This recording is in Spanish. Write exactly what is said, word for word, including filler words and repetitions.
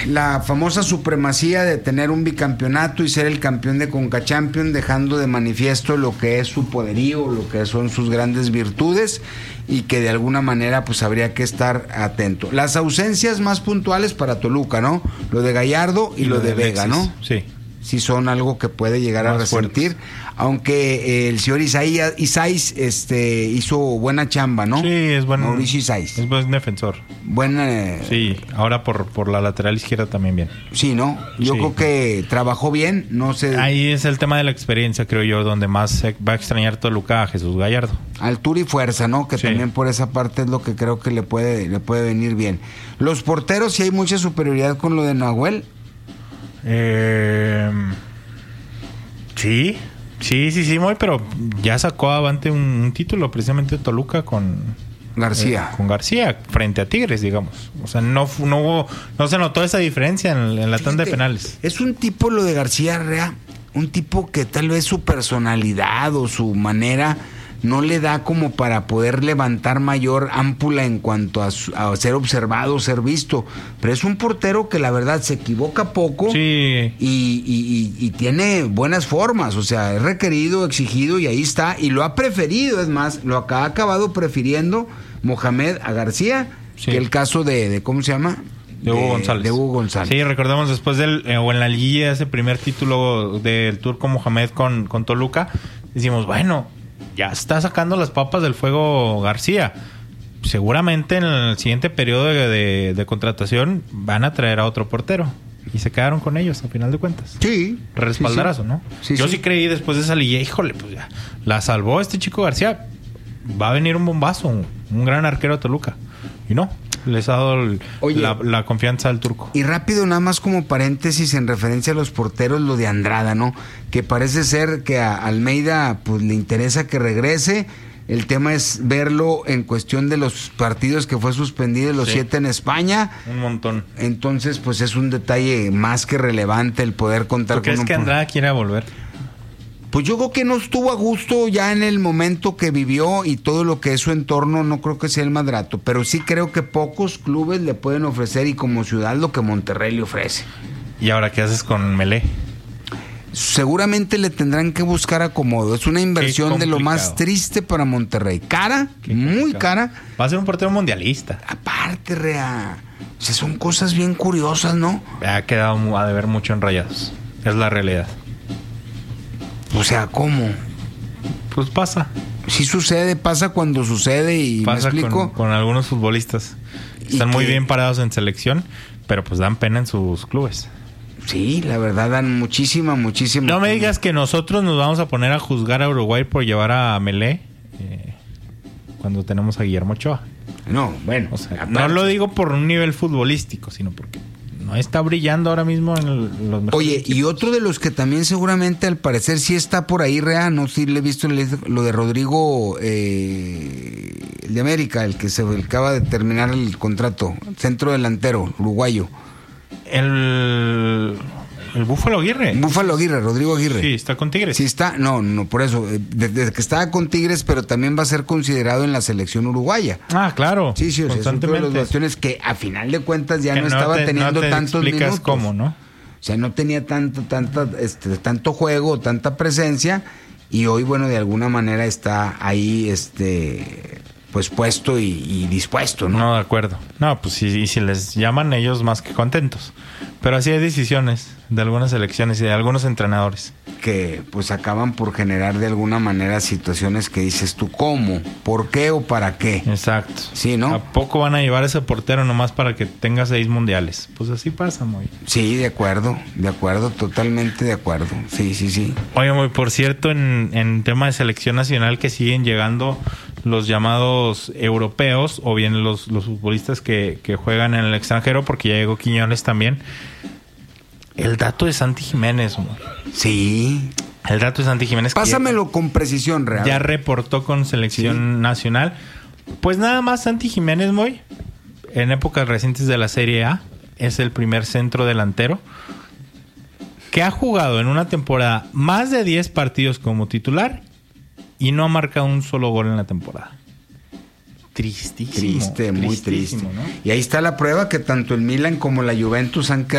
la famosa supremacía de tener un bicampeonato y ser el campeón de Conca Champions, dejando de manifiesto lo que es su poderío, lo que son sus grandes virtudes, y que de alguna manera pues habría que estar atento. Las ausencias más puntuales para Toluca, ¿no? Lo de Gallardo y, y lo, lo de, de Vega, ¿no? Sí. Sí son algo que puede llegar más a resentir, fuertes. Aunque eh, el señor Isaías Isaías este hizo buena chamba, ¿no? Sí, es buen Mauricio Isaías. Es buen defensor. Buen eh, Sí, ahora por por la lateral izquierda también bien. Sí, ¿no? Yo sí. creo que trabajó bien, no sé. Ahí es el tema de la experiencia, creo yo, donde más se va a extrañar Toluca a Jesús Gallardo. Altura y fuerza, ¿no? Que sí. también por esa parte es lo que creo que le puede le puede venir bien. Los porteros, sí hay mucha superioridad con lo de Nahuel. Eh, sí, sí, sí, sí, muy, pero ya sacó avante un, un título precisamente Toluca con García. Eh, con García, frente a Tigres, digamos. O sea, no, no hubo, no se notó esa diferencia en, en la tanda de penales. Es un tipo, lo de García Rea, un tipo que tal vez su personalidad o su manera no le da como para poder levantar mayor ámpula en cuanto a, a ser observado, ser visto. Pero es un portero que la verdad se equivoca poco, sí. y, y, y, y tiene buenas formas. O sea, es requerido, exigido, y ahí está. Y lo ha preferido, es más, lo ha acabado prefiriendo Mohamed a García, sí. que el caso de, de ¿cómo se llama? De Hugo González. De Hugo González. Sí, recordemos después del, eh, o en la liguilla, ese primer título del turco Mohamed con, con Toluca, decimos, bueno, ya está sacando las papas del fuego García. Seguramente en el siguiente periodo de, de, de contratación van a traer a otro portero. Y se quedaron con ellos, a final de cuentas. Sí. Respaldarazo, sí, sí. ¿no? Sí, Yo sí. sí creí después de esa liguilla, híjole, pues ya, la salvó este chico García. Va a venir un bombazo, un, un gran arquero de Toluca. Y no, les ha dado el, Oye, la, la confianza al turco. Y rápido, nada más como paréntesis en referencia a los porteros, lo de Andrada, ¿no? Que parece ser que a Almeida pues le interesa que regrese. El tema es verlo en cuestión de los partidos que fue suspendido, los sí. siete en España. Un montón. Entonces, pues es un detalle más que relevante el poder contar ¿Tú con crees un... que Andrada quiera volver? Pues yo creo que no estuvo a gusto ya en el momento que vivió y todo lo que es su entorno, no creo que sea el más grato, pero sí creo que pocos clubes le pueden ofrecer, y como ciudad, lo que Monterrey le ofrece. ¿Y ahora qué haces con Melé? Seguramente le tendrán que buscar acomodo. Es una inversión de lo más triste para Monterrey. Cara, Qué muy cara. Va a ser un portero mundialista. Aparte, Rea, o sea, son cosas bien curiosas, ¿no? Ha quedado a deber mucho en Rayados. Es la realidad. O sea, ¿cómo? Pues pasa. Sí sucede, pasa cuando sucede, y pasa ¿me explico? Con, con algunos futbolistas. Están muy bien parados en selección, pero pues dan pena en sus clubes. Sí, la verdad dan muchísima, muchísima. No me digas que nosotros nos vamos a poner a juzgar a Uruguay por llevar a Melé eh, cuando tenemos a Guillermo Ochoa. No, bueno. O sea, no lo digo por un nivel futbolístico, sino porque no está brillando ahora mismo en el, los mejores Oye, equipos. Y otro de los que también seguramente al parecer sí está por ahí, Rea, no sé si le he visto lo de Rodrigo, eh, el de América, el que se acaba de terminar el contrato, centro delantero, uruguayo. El, el Búfalo Aguirre. Búfalo Aguirre, Rodrigo Aguirre. Sí, está con Tigres. Sí está, no, no, por eso, desde que estaba con Tigres, pero también va a ser considerado en la selección uruguaya. Ah, claro. Sí, sí, o sea, es uno de los bastiones que a final de cuentas ya no, no estaba te, teniendo no te tantos minutos. Cómo, ¿no? O sea, no tenía tanto, tanta, este, tanto juego, tanta presencia, y hoy, bueno, de alguna manera está ahí, este, pues puesto y, y dispuesto, ¿no? No, de acuerdo. No, pues si, si les llaman, ellos más que contentos. Pero así hay decisiones de algunas selecciones y de algunos entrenadores que pues acaban por generar de alguna manera situaciones que dices tú, ¿cómo? ¿Por qué o para qué? Exacto. Sí, ¿no? ¿A poco van a llevar a ese portero nomás para que tenga seis mundiales? Pues así pasa, muy. Sí, de acuerdo, de acuerdo, totalmente de acuerdo. Sí, sí, sí. Oye, muy, por cierto, en, en tema de selección nacional que siguen llegando los llamados europeos, o bien los, los futbolistas que, que juegan en el extranjero, porque ya llegó Quiñones también. El dato de Santi Jiménez, amor. Sí. El dato de Santi Jiménez. Pásamelo ya, con precisión, real. Ya reportó con selección sí. nacional. Pues nada más Santi Jiménez, muy, en épocas recientes de la Serie A, es el primer centro delantero que ha jugado en una temporada más de diez partidos como titular y no ha marcado un solo gol en la temporada. Tristísimo. Triste, muy triste. ¿No? Y ahí está la prueba que tanto el Milan como la Juventus han